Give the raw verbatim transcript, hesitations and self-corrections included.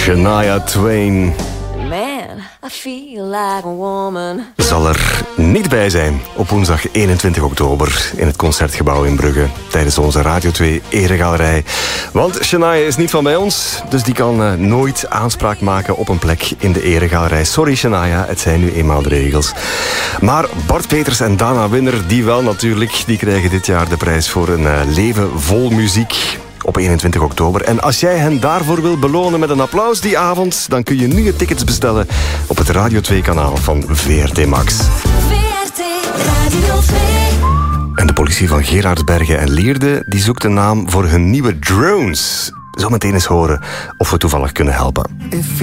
Shania Twain. Man, I feel like a woman. Zal er niet bij zijn op woensdag eenentwintig oktober in het Concertgebouw in Brugge tijdens onze Radio twee Eregalerij. Want Shania is niet van bij ons, dus die kan uh, nooit aanspraak maken op een plek in de Eregalerij. Sorry Shania, het zijn nu eenmaal de regels. Maar Bart Peters en Dana Winner, die wel natuurlijk, die krijgen dit jaar de prijs voor een uh, leven vol muziek. Op eenentwintig oktober. En als jij hen daarvoor wil belonen met een applaus die avond, dan kun je nu je tickets bestellen op het Radio twee kanaal van V R T Max. V R T Radio twee. En de politie van Gerardsbergen en Lierde die zoekt een naam voor hun nieuwe drones. Zometeen eens horen of we toevallig kunnen helpen.